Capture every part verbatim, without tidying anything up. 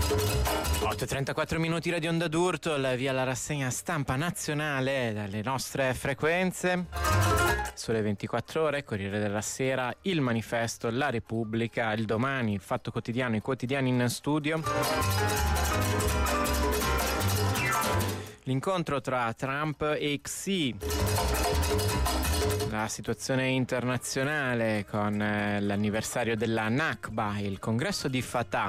otto e trentaquattro minuti Radio Onda d'Urto, via la rassegna stampa nazionale dalle nostre frequenze. Sole ventiquattro ore, Corriere della Sera, Il Manifesto, La Repubblica, Il Domani, Il Fatto Quotidiano, i quotidiani in studio. L'incontro tra Trump e Xi. La situazione internazionale con eh, l'anniversario della Nakba, il congresso di Fatah.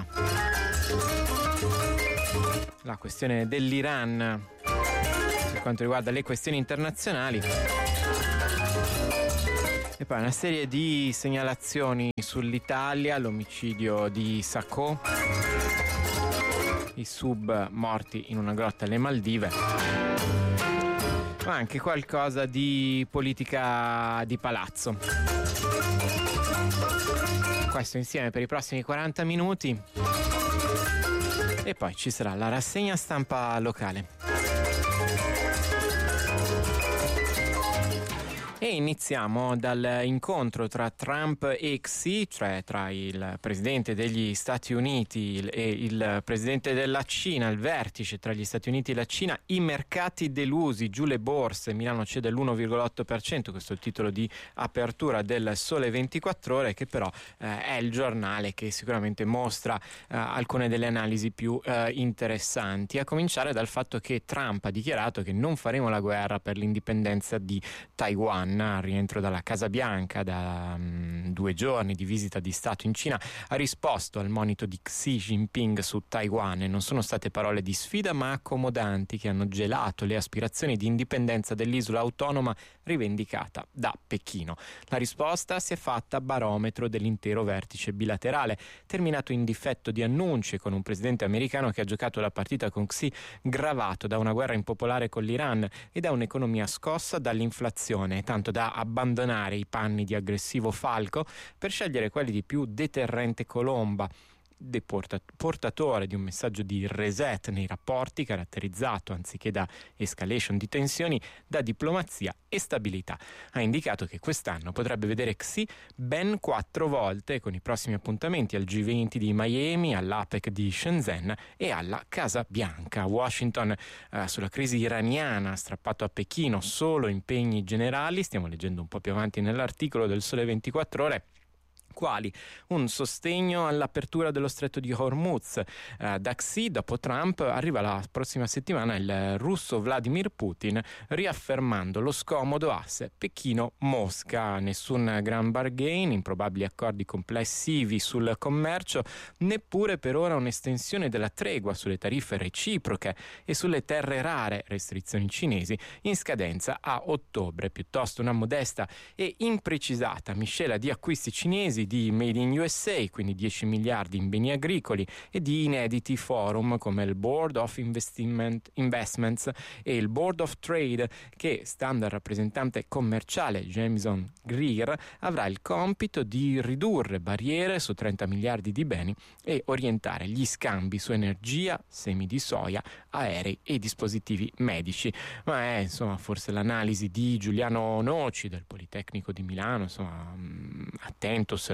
La questione dell'Iran per quanto riguarda le questioni internazionali e poi una serie di segnalazioni sull'Italia, l'omicidio di Sacco, i sub morti in una grotta alle Maldive, ma anche qualcosa di politica di palazzo. Questo insieme per i prossimi quaranta minuti. E poi ci sarà la rassegna stampa locale. E iniziamo dall'incontro tra Trump e Xi, cioè tra il presidente degli Stati Uniti e il presidente della Cina, il vertice tra gli Stati Uniti e la Cina, i mercati delusi, giù le borse, Milano cede l'uno virgola otto per cento, questo è il titolo di apertura del Sole ventiquattro ore, che però eh, è il giornale che sicuramente mostra eh, alcune delle analisi più eh, interessanti, a cominciare dal fatto che Trump ha dichiarato che non faremo la guerra per l'indipendenza di Taiwan. Al rientro dalla Casa Bianca da um, due giorni di visita di Stato in Cina, ha risposto al monito di Xi Jinping su Taiwan e non sono state parole di sfida ma accomodanti che hanno gelato le aspirazioni di indipendenza dell'isola autonoma rivendicata da Pechino. La risposta si è fatta a barometro dell'intero vertice bilaterale, terminato in difetto di annunci e con un presidente americano che ha giocato la partita con Xi gravato da una guerra impopolare con l'Iran e da un'economia scossa dall'inflazione, tanto da abbandonare i panni di aggressivo falco per scegliere quelli di più deterrente colomba, portatore di un messaggio di reset nei rapporti caratterizzato, anziché da escalation di tensioni, da diplomazia e stabilità. Ha indicato che quest'anno potrebbe vedere Xi ben quattro volte con i prossimi appuntamenti al G venti di Miami, all'APEC di Shenzhen e alla Casa Bianca. Washington eh, sulla crisi iraniana ha strappato a Pechino solo impegni generali, stiamo leggendo un po' più avanti nell'articolo del Sole ventiquattro ore, quali un sostegno all'apertura dello stretto di Hormuz. Eh, da Xi, dopo Trump, arriva la prossima settimana il russo Vladimir Putin, riaffermando lo scomodo asse Pechino-Mosca. Nessun grand bargain, improbabili accordi complessivi sul commercio, neppure per ora un'estensione della tregua sulle tariffe reciproche e sulle terre rare, restrizioni cinesi in scadenza a ottobre. Piuttosto una modesta e imprecisata miscela di acquisti cinesi di Made in U S A, quindi dieci miliardi in beni agricoli, e di inediti forum come il Board of Investment, Investments e il Board of Trade, che, stando al rappresentante commerciale Jameson Greer, avrà il compito di ridurre barriere su trenta miliardi di beni e orientare gli scambi su energia, semi di soia, aerei e dispositivi medici. Ma è insomma forse l'analisi di Giuliano Noci del Politecnico di Milano, insomma attento osservatore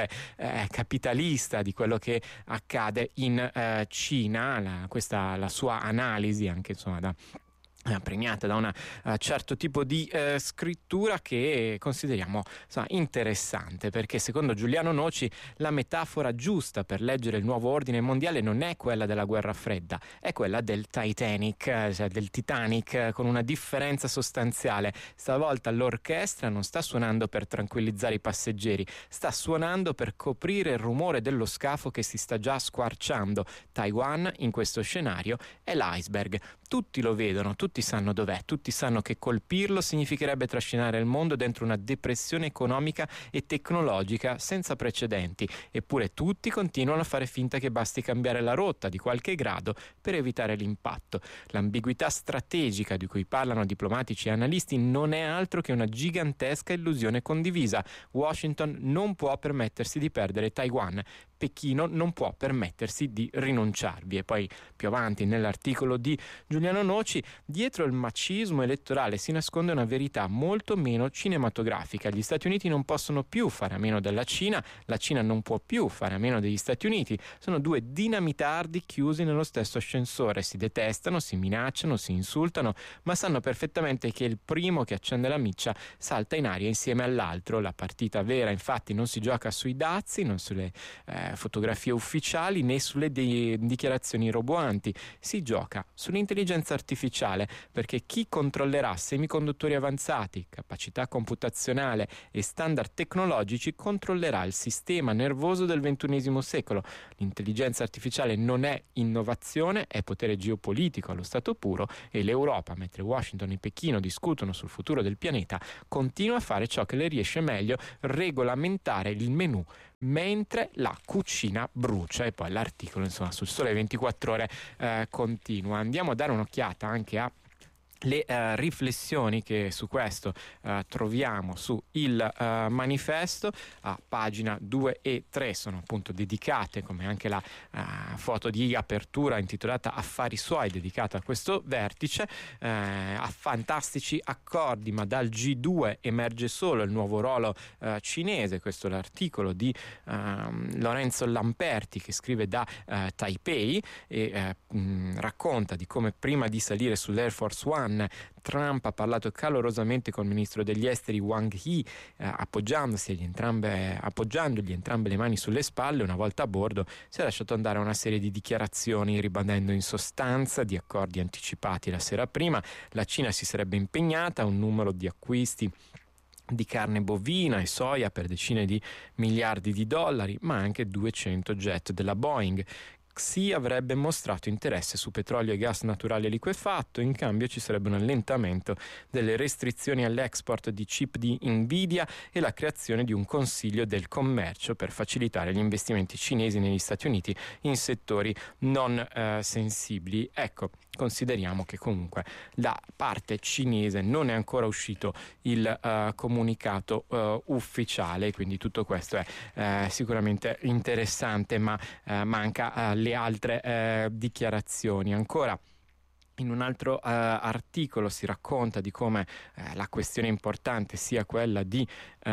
eh, capitalista di quello che accade in eh, Cina, la, questa la sua analisi anche insomma da premiata da un uh, certo tipo di uh, scrittura che consideriamo insomma, interessante, perché secondo Giuliano Noci la metafora giusta per leggere il nuovo ordine mondiale non è quella della guerra fredda, è quella del Titanic, cioè del Titanic, con una differenza sostanziale. Stavolta l'orchestra non sta suonando per tranquillizzare i passeggeri, sta suonando per coprire il rumore dello scafo che si sta già squarciando. Taiwan in questo scenario è l'iceberg. Tutti lo vedono, tutti sanno dov'è, tutti sanno che colpirlo significherebbe trascinare il mondo dentro una depressione economica e tecnologica senza precedenti, eppure tutti continuano a fare finta che basti cambiare la rotta di qualche grado per evitare l'impatto. L'ambiguità strategica di cui parlano diplomatici e analisti non è altro che una gigantesca illusione condivisa. Washington non può permettersi di perdere Taiwan. Pechino non può permettersi di rinunciarvi. E poi più avanti nell'articolo di Giuliano Noci, dietro il macismo elettorale si nasconde una verità molto meno cinematografica. Gli Stati Uniti non possono più fare a meno della Cina, la Cina non può più fare a meno degli Stati Uniti, sono due dinamitardi chiusi nello stesso ascensore, si detestano, si minacciano, si insultano, ma sanno perfettamente che il primo che accende la miccia salta in aria insieme all'altro. La partita vera infatti non si gioca sui dazi, non sulle eh, fotografie ufficiali né sulle di- dichiarazioni roboanti, si gioca sull'intelligenza artificiale, perché chi controllerà semiconduttori avanzati, capacità computazionale e standard tecnologici controllerà il sistema nervoso del ventunesimo secolo. L'intelligenza artificiale non è innovazione, è potere geopolitico allo stato puro, e l'Europa, mentre Washington e Pechino discutono sul futuro del pianeta, continua a fare ciò che le riesce meglio, regolamentare il menù mentre la cucina brucia. E poi l'articolo, insomma, sul Sole ventiquattro Ore eh, continua. Andiamo a dare un'occhiata anche a le uh, riflessioni che su questo uh, troviamo su il uh, manifesto, a pagina due e tre sono appunto dedicate, come anche la uh, foto di apertura intitolata Affari Suoi, dedicata a questo vertice, uh, a fantastici accordi, ma dal G due emerge solo il nuovo ruolo uh, cinese. Questo è l'articolo di uh, Lorenzo Lamperti, che scrive da uh, Taipei e uh, mh, racconta di come prima di salire sull'Air Force One Trump ha parlato calorosamente con il ministro degli esteri Wang Yi, eh, appoggiandosi agli entrambe, appoggiandogli entrambe le mani sulle spalle. Una volta a bordo si è lasciato andare a una serie di dichiarazioni, ribadendo in sostanza di accordi anticipati la sera prima. La Cina si sarebbe impegnata a un numero di acquisti di carne bovina e soia per decine di miliardi di dollari, ma anche duecento jet della Boeing. Xi avrebbe mostrato interesse su petrolio e gas naturale liquefatto, in cambio ci sarebbe un allentamento delle restrizioni all'export di chip di Nvidia e la creazione di un consiglio del commercio per facilitare gli investimenti cinesi negli Stati Uniti in settori non eh, sensibili. Ecco, consideriamo che comunque da parte cinese non è ancora uscito il uh, comunicato uh, ufficiale, quindi tutto questo è uh, sicuramente interessante, ma uh, manca uh, le altre uh, dichiarazioni. Ancora in un altro uh, articolo si racconta di come uh, la questione importante sia quella di, uh,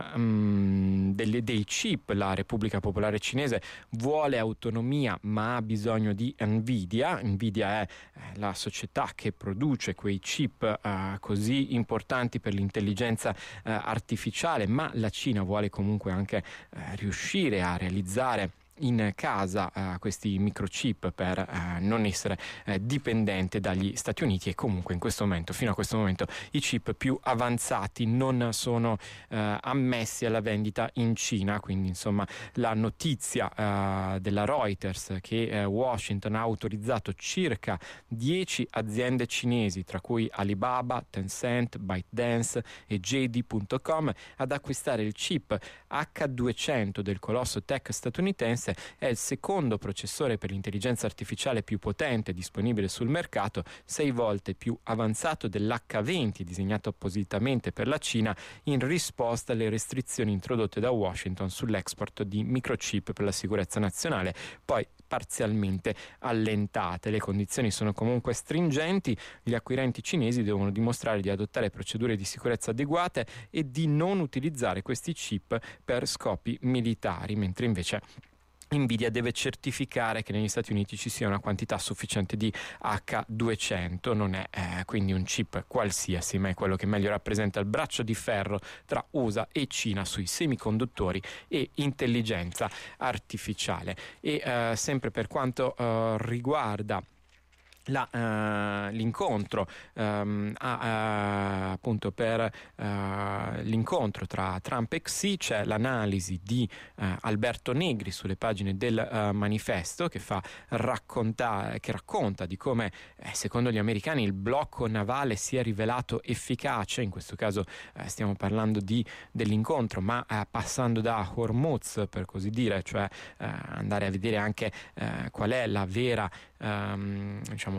um, delle, dei chip. La Repubblica Popolare Cinese vuole autonomia ma ha bisogno di Nvidia. Nvidia è uh, la società che produce quei chip uh, così importanti per l'intelligenza uh, artificiale, ma la Cina vuole comunque anche uh, riuscire a realizzare in casa uh, questi microchip per uh, non essere uh, dipendente dagli Stati Uniti. E comunque in questo momento, fino a questo momento, i chip più avanzati non sono uh, ammessi alla vendita in Cina. Quindi insomma la notizia uh, della Reuters che uh, Washington ha autorizzato circa dieci aziende cinesi, tra cui Alibaba, Tencent, ByteDance e J D punto com, ad acquistare il chip H duecento del colosso tech statunitense, è il secondo processore per l'intelligenza artificiale più potente disponibile sul mercato, sei volte più avanzato dell'H venti disegnato appositamente per la Cina in risposta alle restrizioni introdotte da Washington sull'export di microchip per la sicurezza nazionale, poi parzialmente allentate. Le condizioni sono comunque stringenti, gli acquirenti cinesi devono dimostrare di adottare procedure di sicurezza adeguate e di non utilizzare questi chip per scopi militari, mentre invece Nvidia deve certificare che negli Stati Uniti ci sia una quantità sufficiente di H duecento. Non è eh, quindi un chip qualsiasi, ma è quello che meglio rappresenta il braccio di ferro tra U S A e Cina sui semiconduttori e intelligenza artificiale. E eh, sempre per quanto eh, riguarda La, uh, l'incontro um, a, uh, appunto per uh, l'incontro tra Trump e Xi, c'è l'analisi di uh, Alberto Negri sulle pagine del uh, manifesto che fa racconta, che racconta di come eh, secondo gli americani il blocco navale si è rivelato efficace. In questo caso eh, stiamo parlando di, dell'incontro, ma eh, passando da Hormuz, per così dire, cioè eh, andare a vedere anche eh, qual è la vera Um, diciamo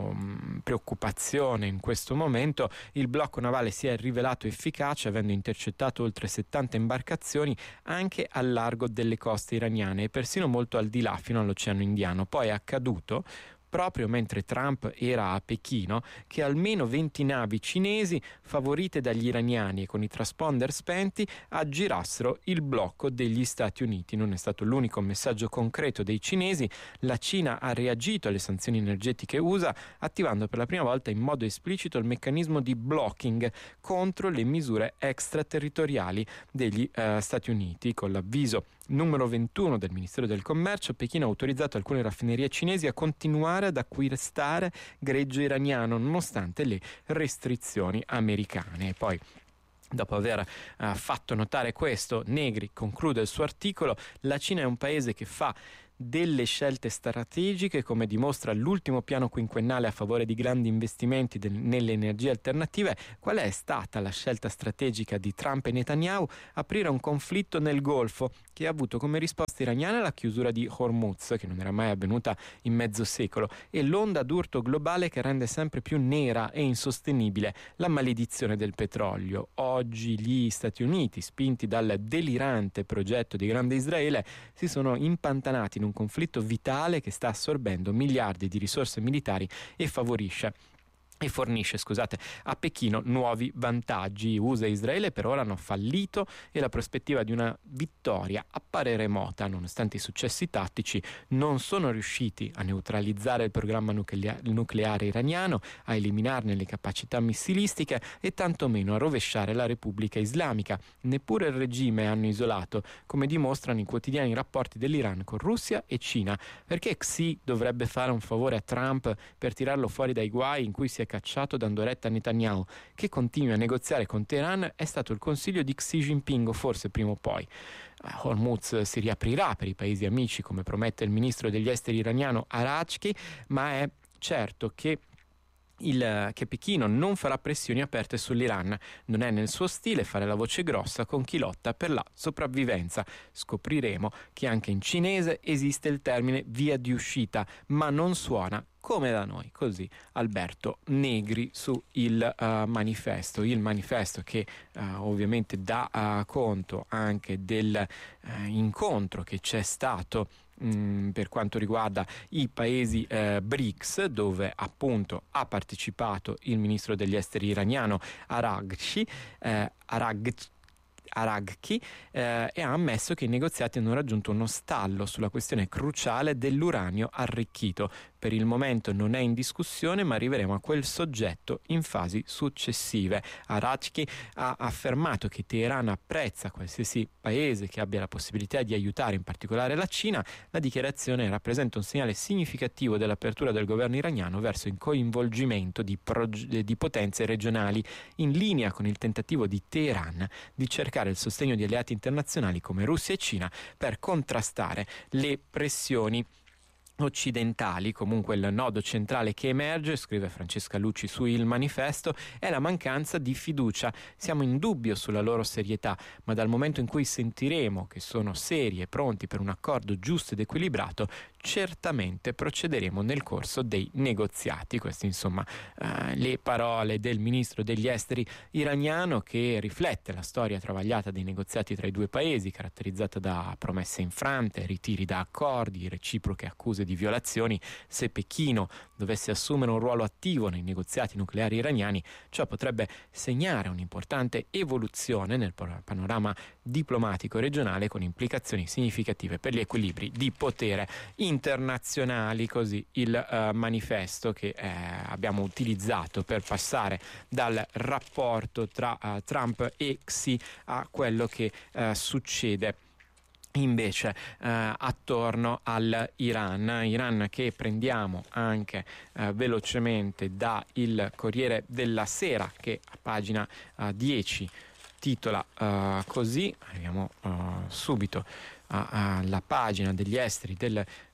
diciamo, preoccupazione in questo momento. Il blocco navale si è rivelato efficace, avendo intercettato oltre settanta imbarcazioni anche al largo delle coste iraniane e persino molto al di là, fino all'Oceano Indiano. Poi è accaduto proprio mentre Trump era a Pechino, che almeno venti navi cinesi, favorite dagli iraniani e con i transponder spenti, aggirassero il blocco degli Stati Uniti. Non è stato l'unico messaggio concreto dei cinesi. La Cina ha reagito alle sanzioni energetiche U S A, attivando per la prima volta in modo esplicito il meccanismo di blocking contro le misure extraterritoriali degli eh, Stati Uniti. Con l'avviso numero ventuno del Ministero del Commercio, Pechino ha autorizzato alcune raffinerie cinesi a continuare ad acquistare greggio iraniano nonostante le restrizioni americane. E poi, dopo aver uh, fatto notare questo, Negri conclude il suo articolo: la Cina è un paese che fa delle scelte strategiche, come dimostra l'ultimo piano quinquennale a favore di grandi investimenti del, nelle energie alternative. Qual è stata la scelta strategica di Trump e Netanyahu? Aprire un conflitto nel Golfo, che ha avuto come risposta iraniana la chiusura di Hormuz, che non era mai avvenuta in mezzo secolo, e l'onda d'urto globale che rende sempre più nera e insostenibile la maledizione del petrolio. Oggi gli Stati Uniti, spinti dal delirante progetto di Grande Israele, si sono impantanati in un conflitto vitale che sta assorbendo miliardi di risorse militari e favorisce e fornisce, scusate, a Pechino nuovi vantaggi. U S A e Israele per ora hanno fallito e la prospettiva di una vittoria appare remota. Nonostante i successi tattici, non sono riusciti a neutralizzare il programma nuclea- nucleare iraniano, a eliminarne le capacità missilistiche e tantomeno a rovesciare la Repubblica Islamica. Neppure il regime hanno isolato, come dimostrano i quotidiani rapporti dell'Iran con Russia e Cina. Perché Xi dovrebbe fare un favore a Trump per tirarlo fuori dai guai in cui si è cacciato dando retta a Netanyahu, che continua a negoziare con Teheran? È stato il consiglio di Xi Jinping, o forse prima o poi. Hormuz si riaprirà per i paesi amici, come promette il ministro degli esteri iraniano Arachki, ma è certo che Il, che Pechino non farà pressioni aperte sull'Iran. Non è nel suo stile fare la voce grossa con chi lotta per la sopravvivenza. Scopriremo che anche in cinese esiste il termine via di uscita, ma non suona come da noi. Così Alberto Negri su il uh, manifesto, il manifesto che uh, ovviamente dà uh, conto anche del uh, incontro che c'è stato per quanto riguarda i paesi eh, B R I C S, dove appunto ha partecipato il ministro degli esteri iraniano Araghchi, eh, Araghchi Araghchi eh, e ha ammesso che i negoziati hanno raggiunto uno stallo sulla questione cruciale dell'uranio arricchito. Per il momento non è in discussione, ma arriveremo a quel soggetto in fasi successive. Araghchi ha affermato che Teheran apprezza qualsiasi paese che abbia la possibilità di aiutare, in particolare la Cina. La dichiarazione rappresenta un segnale significativo dell'apertura del governo iraniano verso il coinvolgimento di, proge- di potenze regionali, in linea con il tentativo di Teheran di cercare il sostegno di alleati internazionali come Russia e Cina per contrastare le pressioni occidentali. Comunque il nodo centrale che emerge, scrive Francesca Lucci su Il Manifesto, è la mancanza di fiducia. Siamo in dubbio sulla loro serietà, ma dal momento in cui sentiremo che sono seri e pronti per un accordo giusto ed equilibrato, certamente procederemo nel corso dei negoziati. Queste insomma eh, le parole del ministro degli esteri iraniano, che riflette la storia travagliata dei negoziati tra i due paesi, caratterizzata da promesse infrante, ritiri da accordi, reciproche accuse di violazioni. Se Pechino dovesse assumere un ruolo attivo nei negoziati nucleari iraniani, ciò potrebbe segnare un'importante evoluzione nel panorama diplomatico regionale, con implicazioni significative per gli equilibri di potere internazionali. Così il uh, manifesto che eh, abbiamo utilizzato per passare dal rapporto tra uh, Trump e Xi a quello che uh, succede invece eh, attorno all'Iran. Iran che prendiamo anche eh, velocemente da il Corriere della Sera, che a pagina eh, dieci titola eh, così. Arriviamo eh, subito alla pagina degli esteri del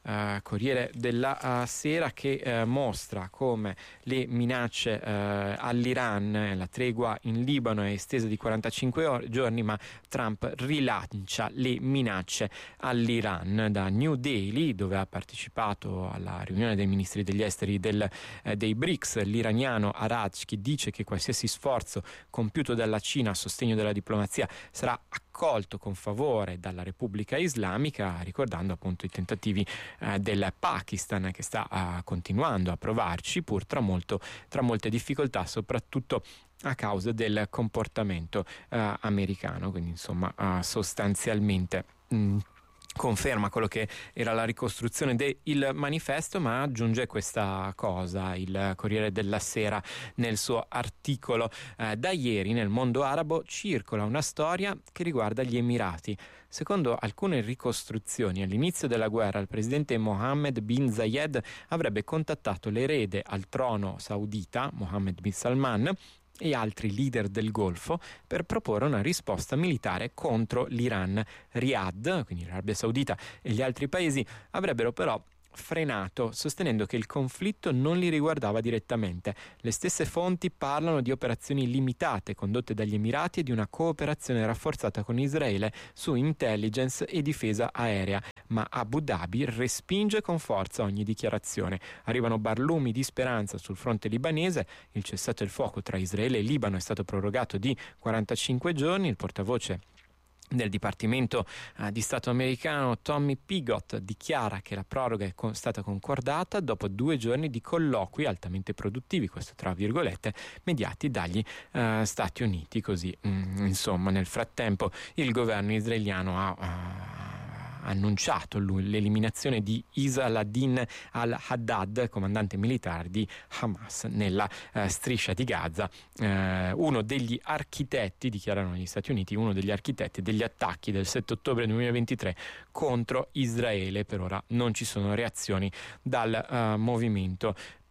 uh, Corriere della uh, Sera, che uh, mostra come le minacce uh, all'Iran, la tregua in Libano è estesa di quarantacinque ore, giorni, ma Trump rilancia le minacce all'Iran. Da New Delhi, dove ha partecipato alla riunione dei ministri degli esteri del, eh, dei B R I C S, l'iraniano Arachki dice che qualsiasi sforzo compiuto dalla Cina a sostegno della diplomazia sarà accolto con favore dalla Repubblica Islamica, ricordando appunto i tentativi eh, del Pakistan, che sta eh, continuando a provarci pur tra, molto, tra molte difficoltà, soprattutto a causa del comportamento eh, americano. Quindi insomma eh, sostanzialmente mh, conferma quello che era la ricostruzione del manifesto, ma aggiunge questa cosa il Corriere della Sera nel suo articolo. Eh, da ieri nel mondo arabo circola una storia che riguarda gli Emirati. Secondo alcune ricostruzioni, all'inizio della guerra il presidente Mohammed bin Zayed avrebbe contattato l'erede al trono saudita, Mohammed bin Salman, e altri leader del Golfo per proporre una risposta militare contro l'Iran. Riyadh, quindi l'Arabia Saudita, e gli altri paesi avrebbero però frenato, sostenendo che il conflitto non li riguardava direttamente. Le stesse fonti parlano di operazioni limitate condotte dagli Emirati e di una cooperazione rafforzata con Israele su intelligence e difesa aerea, ma Abu Dhabi respinge con forza ogni dichiarazione. Arrivano barlumi di speranza sul fronte libanese, il cessate il fuoco tra Israele e Libano è stato prorogato di quarantacinque giorni, il portavoce del Dipartimento eh, di Stato americano Tommy Pigott dichiara che la proroga è con- stata concordata dopo due giorni di colloqui altamente produttivi, questo tra virgolette, mediati dagli eh, Stati Uniti. Così mm, insomma nel frattempo il governo israeliano ha uh, annunciato l'eliminazione di Isaladin al-Haddad, comandante militare di Hamas nella eh, striscia di Gaza, eh, uno degli architetti, dichiarano gli Stati Uniti, uno degli architetti degli attacchi del sette ottobre duemilaventitré contro Israele. Per ora non ci sono reazioni dal uh, movimento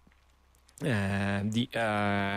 Eh, di eh,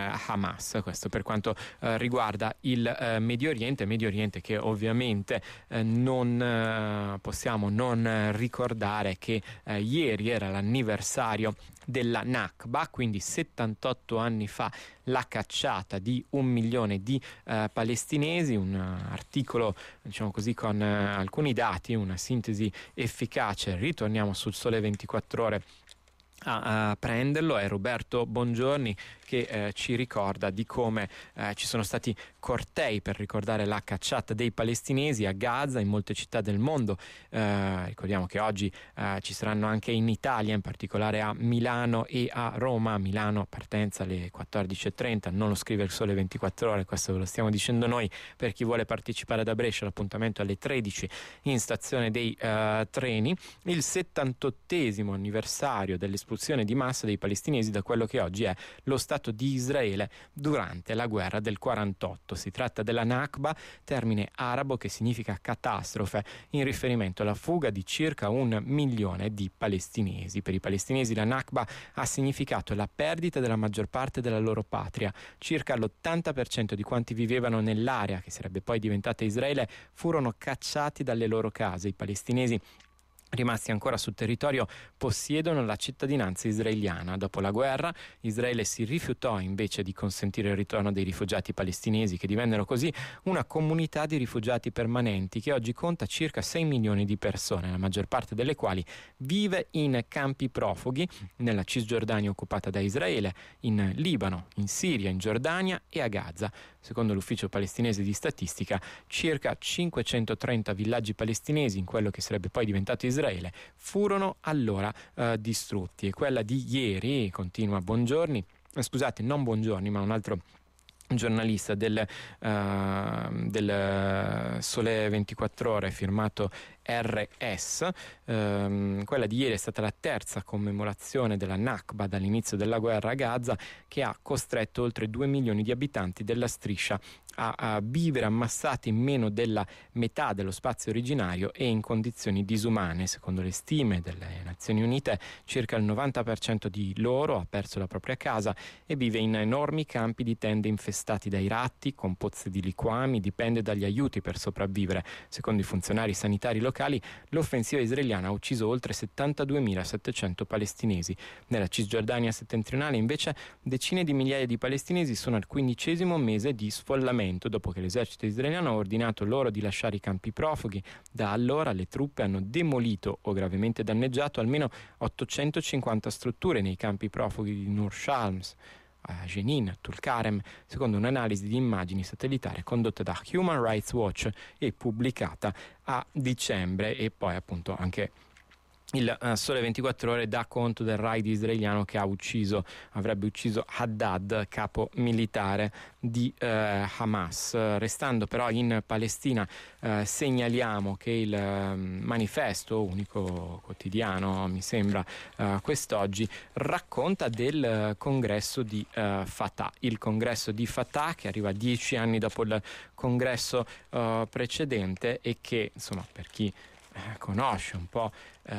Hamas. Questo per quanto eh, riguarda il eh, Medio Oriente, Medio Oriente che ovviamente eh, non eh, possiamo non ricordare che eh, ieri era l'anniversario della Nakba, quindi settantotto anni fa la cacciata di un milione di eh, palestinesi. Un uh, articolo, diciamo così, con uh, alcuni dati, una sintesi efficace. Ritorniamo sul Sole ventiquattro Ore a, a prenderlo. È Roberto Bongiorni che eh, ci ricorda di come eh, ci sono stati cortei per ricordare la cacciata dei palestinesi a Gaza in molte città del mondo. Eh, ricordiamo che oggi eh, ci saranno anche in Italia, in particolare a Milano e a Roma. A Milano partenza alle quattordici e trenta, non lo scrive il Sole ventiquattro Ore, questo ve lo stiamo dicendo noi. Per chi vuole partecipare da Brescia l'appuntamento alle tredici in stazione dei eh, treni. Il settantottesimo anniversario dell'espulsione di massa dei palestinesi da quello che oggi è lo Stato di Israele durante la guerra del quarantotto. Si tratta della Nakba, termine arabo che significa catastrofe, in riferimento alla fuga di circa un milione di palestinesi. Per i palestinesi la Nakba ha significato la perdita della maggior parte della loro patria. Circa l'ottanta per cento di quanti vivevano nell'area che sarebbe poi diventata Israele furono cacciati dalle loro case. I palestinesi rimasti ancora sul territorio possiedono la cittadinanza israeliana. Dopo la guerra Israele si rifiutò invece di consentire il ritorno dei rifugiati palestinesi, che divennero così una comunità di rifugiati permanenti che oggi conta circa sei milioni di persone, la maggior parte delle quali vive in campi profughi nella Cisgiordania occupata da Israele, in Libano, in Siria, in Giordania e a Gaza. Secondo l'ufficio palestinese di statistica, circa cinquecentotrenta villaggi palestinesi in quello che sarebbe poi diventato Israele furono allora eh, distrutti. E quella di ieri, continua Bongiorni, eh, scusate, non Bongiorni, ma un altro giornalista del, uh, del Sole ventiquattro Ore firmato R S, ehm, quella di ieri è stata la terza commemorazione della Nakba dall'inizio della guerra a Gaza, che ha costretto oltre due milioni di abitanti della striscia a, a vivere ammassati in meno della metà dello spazio originario e in condizioni disumane. Secondo le stime delle Nazioni Unite, circa il novanta per cento di loro ha perso la propria casa e vive in enormi campi di tende infestati dai ratti, con pozze di liquami, dipende dagli aiuti per sopravvivere. Secondo i funzionari sanitari locali, locali, l'offensiva israeliana ha ucciso oltre settantaduemilasettecento palestinesi. Nella Cisgiordania settentrionale, invece, decine di migliaia di palestinesi sono al quindicesimo mese di sfollamento, dopo che l'esercito israeliano ha ordinato loro di lasciare i campi profughi. Da allora le truppe hanno demolito o gravemente danneggiato almeno ottocentocinquanta strutture nei campi profughi di Nur Shams, a Jenin, Tulkarem, secondo un'analisi di immagini satellitari condotta da Human Rights Watch e pubblicata a dicembre. E poi appunto anche il uh, Sole ventiquattro Ore dà conto del raid israeliano che ha ucciso, avrebbe ucciso Haddad, capo militare di uh, Hamas. Restando però in Palestina, uh, segnaliamo che il uh, Manifesto, unico quotidiano mi sembra uh, quest'oggi, racconta del uh, congresso di uh, Fatah. Il congresso di Fatah, che arriva dieci anni dopo il congresso uh, precedente, e che, insomma, per chi conosce un po' eh,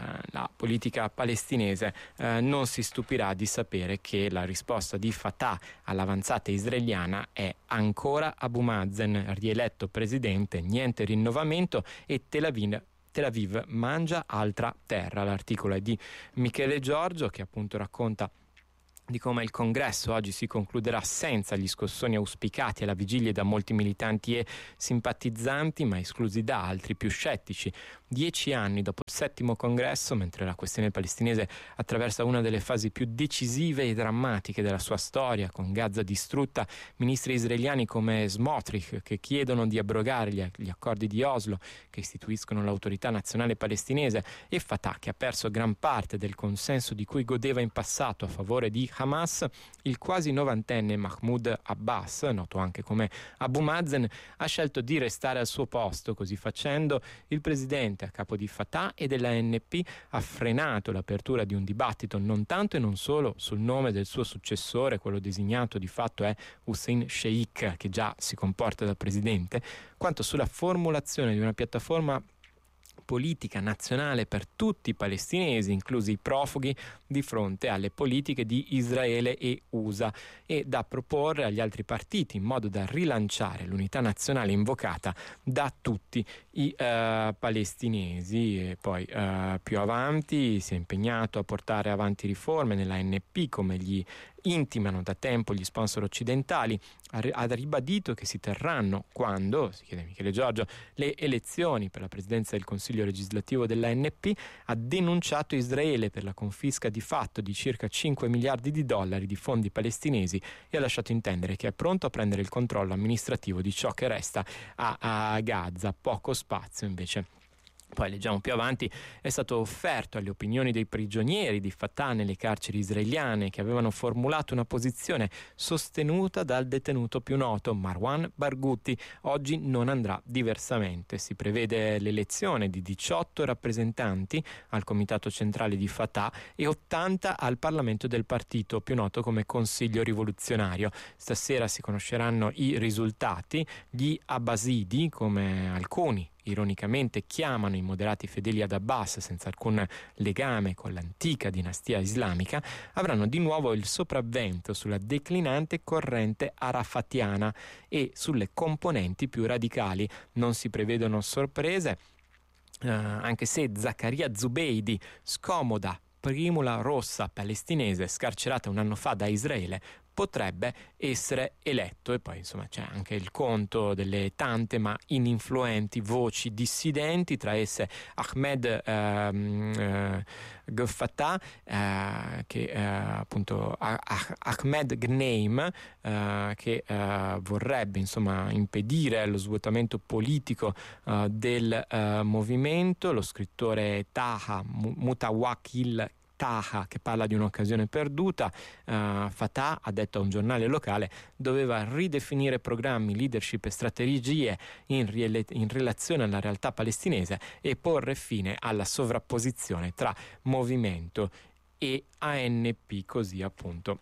la politica palestinese, eh, non si stupirà di sapere che la risposta di Fatah all'avanzata israeliana è ancora Abu Mazen, rieletto presidente, niente rinnovamento, e Tel Aviv Tel Aviv mangia altra terra. L'articolo è di Michele Giorgio, che appunto racconta di come il congresso oggi si concluderà senza gli scossoni auspicati alla vigilia da molti militanti e simpatizzanti, ma esclusi da altri più scettici. Dieci anni dopo il settimo congresso, mentre la questione palestinese attraversa una delle fasi più decisive e drammatiche della sua storia, con Gaza distrutta, ministri israeliani come Smotrich, che chiedono di abrogare gli, gli accordi di Oslo, che istituiscono l'autorità nazionale palestinese, e Fatah, che ha perso gran parte del consenso di cui godeva in passato a favore di Hamas, il quasi novantenne Mahmoud Abbas, noto anche come Abu Mazen, ha scelto di restare al suo posto. Così facendo, il presidente a capo di Fatah e della A N P ha frenato l'apertura di un dibattito non tanto e non solo sul nome del suo successore, quello designato di fatto è Hussein Sheikh, che già si comporta da presidente, quanto sulla formulazione di una piattaforma politica nazionale per tutti i palestinesi, inclusi i profughi, di fronte alle politiche di Israele e U S A, e da proporre agli altri partiti in modo da rilanciare l'unità nazionale invocata da tutti i uh, palestinesi. E poi uh, più avanti si è impegnato a portare avanti riforme nella A N P, come gli intimano da tempo gli sponsor occidentali. Ha ribadito che si terranno, quando, si chiede Michele Giorgio, le elezioni per la presidenza del Consiglio legislativo dell'A N P. Ha denunciato Israele per la confisca di fatto di circa cinque miliardi di dollari di fondi palestinesi e ha lasciato intendere che è pronto a prendere il controllo amministrativo di ciò che resta a, a Gaza. Poco spazio invece, poi leggiamo più avanti, è stato offerto alle opinioni dei prigionieri di Fatah nelle carceri israeliane, che avevano formulato una posizione sostenuta dal detenuto più noto, Marwan Barghouti. Oggi non andrà diversamente. Si prevede l'elezione di diciotto rappresentanti al comitato centrale di Fatah e ottanta al Parlamento del partito, più noto come Consiglio rivoluzionario. Stasera si conosceranno i risultati. Gli Abbasidi, come alcuni ironicamente chiamano i moderati fedeli ad Abbas, senza alcun legame con l'antica dinastia islamica, avranno di nuovo il sopravvento sulla declinante corrente arafatiana e sulle componenti più radicali. Non si prevedono sorprese, eh, anche se Zaccaria Zubeidi, scomoda primula rossa palestinese scarcerata un anno fa da Israele, potrebbe essere eletto. E poi insomma c'è anche il conto delle tante ma ininfluenti voci dissidenti, tra esse Ahmed ehm, eh, Gfatah, eh, che eh, appunto ah, Ahmed Gneim, eh, che eh, vorrebbe insomma impedire lo svuotamento politico eh, del eh, movimento, lo scrittore Taha Mutawakil Taha, che parla di un'occasione perduta. uh, Fatah, ha detto a un giornale locale, doveva ridefinire programmi, leadership e strategie in, riele- in relazione alla realtà palestinese e porre fine alla sovrapposizione tra movimento e A N P. Così appunto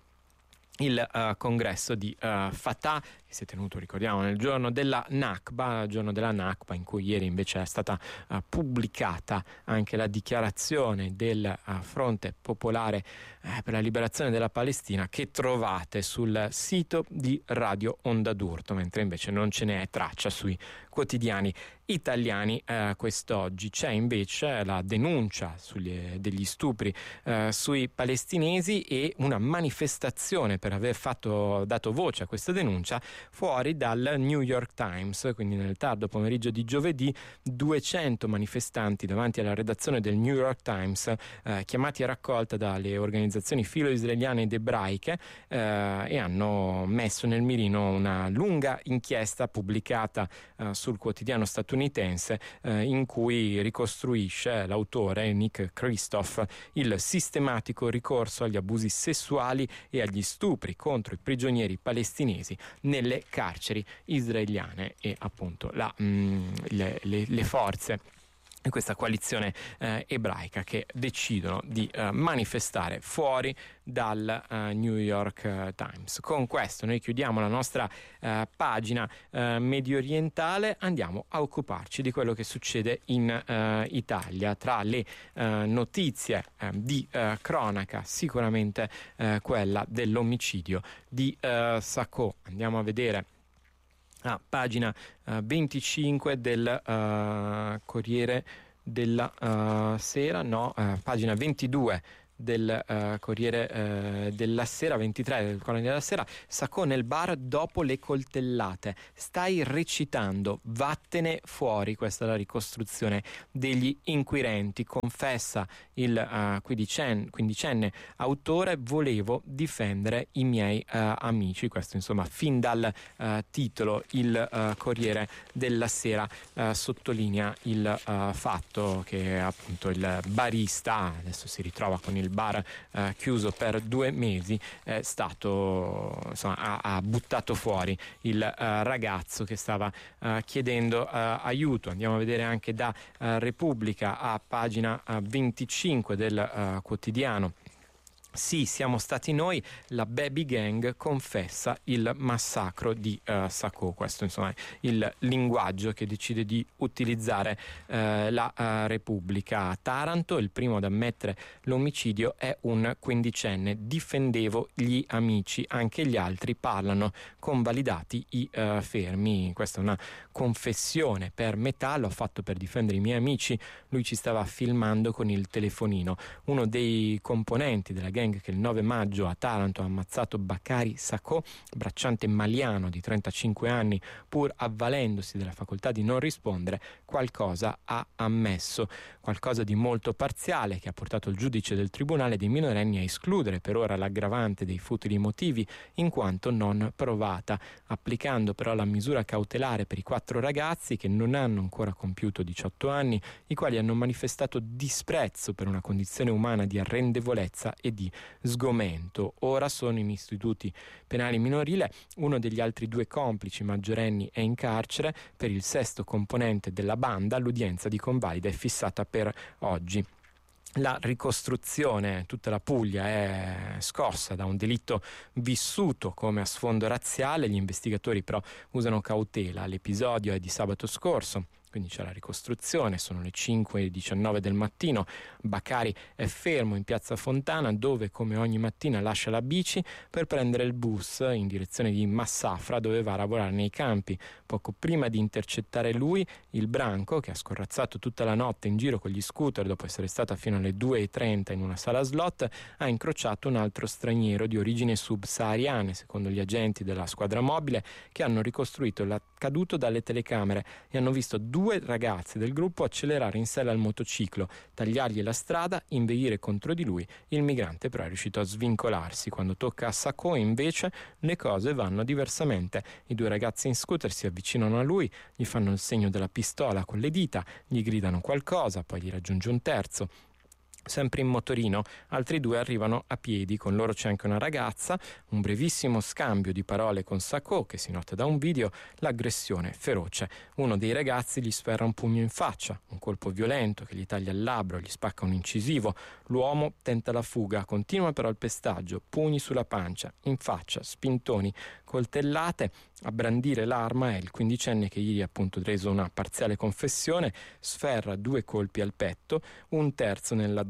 il uh, congresso di uh, Fatah, che si è tenuto, ricordiamo, nel giorno della Nakba, il giorno della Nakba, in cui ieri invece è stata uh, pubblicata anche la dichiarazione del uh, Fronte Popolare eh, per la Liberazione della Palestina, che trovate sul sito di Radio Onda d'Urto, mentre invece non ce n'è traccia sui quotidiani italiani eh, quest'oggi. C'è invece la denuncia sugli, degli stupri eh, sui palestinesi e una manifestazione per aver fatto, dato voce a questa denuncia fuori dal New York Times, quindi nel tardo pomeriggio di giovedì duecento manifestanti davanti alla redazione del New York Times, eh, chiamati a raccolta dalle organizzazioni filo-israeliane ed ebraiche, eh, e hanno messo nel mirino una lunga inchiesta pubblicata eh, sul quotidiano statunitense, eh, in cui ricostruisce l'autore Nick Kristof il sistematico ricorso agli abusi sessuali e agli stupri contro i prigionieri palestinesi nelle carceri israeliane e appunto la, mh, le, le, le forze di questa coalizione eh, ebraica che decidono di eh, manifestare fuori dal uh, New York uh, Times. Con questo noi chiudiamo la nostra uh, pagina uh, medio orientale, andiamo a occuparci di quello che succede in uh, Italia. Tra le uh, notizie uh, di uh, cronaca, sicuramente uh, quella dell'omicidio di uh, Sacco. Andiamo a vedere a pagina uh, venticinque del uh, Corriere della uh, Sera, no, uh, pagina ventidue del uh, Corriere uh, della Sera, ventitré del Corriere della Sera. Sacco nel bar dopo le coltellate, stai recitando, vattene fuori. Questa è la ricostruzione degli inquirenti, confessa il uh, quindicenne, quindicenne autore: volevo difendere i miei uh, amici. Questo insomma fin dal uh, titolo il uh, Corriere della Sera uh, sottolinea il uh, fatto che appunto il barista adesso si ritrova con il il bar eh, chiuso per due mesi, è stato insomma ha, ha buttato fuori il eh, ragazzo che stava eh, chiedendo eh, aiuto. Andiamo a vedere anche da eh, Repubblica a pagina eh, venticinque del eh, quotidiano. Sì, siamo stati noi, la baby gang confessa il massacro di uh, Sacco. Questo insomma è il linguaggio che decide di utilizzare uh, la uh, Repubblica. A Taranto il primo ad ammettere l'omicidio è un quindicenne. Difendevo gli amici, anche gli altri parlano, convalidati i uh, fermi. Questa è una confessione per metà: l'ho fatto per difendere i miei amici, lui ci stava filmando con il telefonino. Uno dei componenti della gang che il nove maggio a Taranto ha ammazzato Bakari Sacco, bracciante maliano di trentacinque anni, pur avvalendosi della facoltà di non rispondere, qualcosa ha ammesso, qualcosa di molto parziale che ha portato il giudice del tribunale dei minorenni a escludere per ora l'aggravante dei futili motivi in quanto non provata, applicando però la misura cautelare per i quattro ragazzi che non hanno ancora compiuto diciotto anni, i quali hanno manifestato disprezzo per una condizione umana di arrendevolezza e di sgomento. Ora sono in istituti penali minorile. Uno degli altri due complici maggiorenni è in carcere. Per il sesto componente della banda l'udienza di convalida è fissata per oggi. La ricostruzione, tutta la Puglia è scossa da un delitto vissuto come a sfondo razziale. Gli investigatori però usano cautela. L'episodio è di sabato scorso, quindi c'è la ricostruzione, sono le cinque e diciannove del mattino. Bakari è fermo in piazza Fontana, dove come ogni mattina lascia la bici per prendere il bus in direzione di Massafra, dove va a lavorare nei campi. Poco prima di intercettare lui, il branco, che ha scorrazzato tutta la notte in giro con gli scooter dopo essere stata fino alle due e trenta in una sala slot, ha incrociato un altro straniero di origine subsahariane, secondo gli agenti della squadra mobile, che hanno ricostruito l'accaduto dalle telecamere e hanno visto due Due ragazzi del gruppo accelerare in sella al motociclo, tagliargli la strada, inveire contro di lui. Il migrante però è riuscito a svincolarsi. Quando tocca a Sacco invece le cose vanno diversamente. I due ragazzi in scooter si avvicinano a lui, gli fanno il segno della pistola con le dita, gli gridano qualcosa, poi gli raggiunge un terzo. Sempre in motorino, altri due arrivano a piedi, con loro c'è anche una ragazza, un brevissimo scambio di parole con Sacco, che si nota da un video, l'aggressione feroce. Uno dei ragazzi gli sferra un pugno in faccia, un colpo violento che gli taglia il labbro, gli spacca un incisivo. L'uomo tenta la fuga, continua però il pestaggio, pugni sulla pancia, in faccia, spintoni, coltellate. A brandire l'arma è il quindicenne che ieri appunto reso una parziale confessione, sferra due colpi al petto, un terzo nell'addome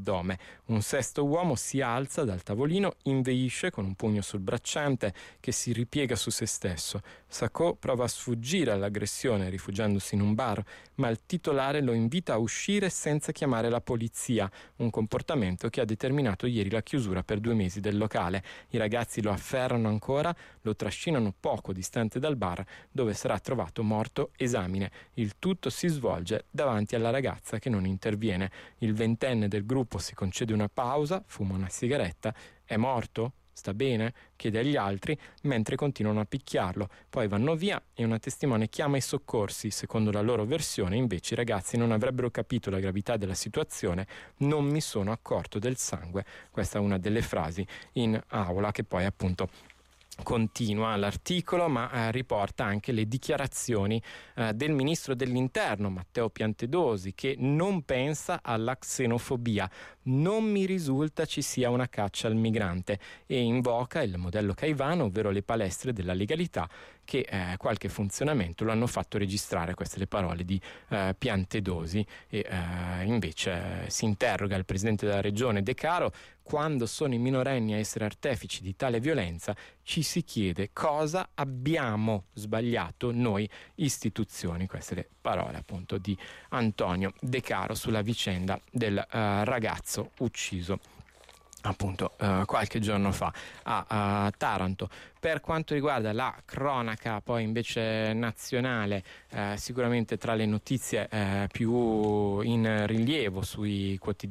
all'addome. Un sesto uomo si alza dal tavolino, inveisce con un pugno sul bracciante che si ripiega su se stesso. Sacco prova a sfuggire all'aggressione rifugiandosi in un bar, ma il titolare lo invita a uscire senza chiamare la polizia, un comportamento che ha determinato ieri la chiusura per due mesi del locale. I ragazzi lo afferrano ancora, lo trascinano poco distante dal bar, dove sarà trovato morto esamine. Il tutto si svolge davanti alla ragazza che non interviene. Il ventenne del gruppo si concede una pausa, fuma una sigaretta. È morto? Sta bene? Chiede agli altri, mentre continuano a picchiarlo. Poi vanno via e una testimone chiama i soccorsi. Secondo la loro versione, invece, i ragazzi non avrebbero capito la gravità della situazione. Non mi sono accorto del sangue. Questa è una delle frasi in aula che poi appunto continua l'articolo, ma eh, riporta anche le dichiarazioni eh, del ministro dell'interno Matteo Piantedosi, che non pensa alla xenofobia. Non mi risulta ci sia una caccia al migrante, e invoca il modello Caivano, ovvero le palestre della legalità, che eh, qualche funzionamento lo hanno fatto registrare. Queste le parole di eh, Piantedosi. E eh, invece eh, si interroga il presidente della regione De Caro: quando sono i minorenni a essere artefici di tale violenza, ci si chiede cosa abbiamo sbagliato noi istituzioni. Queste le parole appunto di Antonio De Caro sulla vicenda del uh, ragazzo ucciso appunto uh, qualche giorno fa a, a Taranto. Per quanto riguarda la cronaca poi invece nazionale, eh, sicuramente tra le notizie eh, più in rilievo sui quotidiani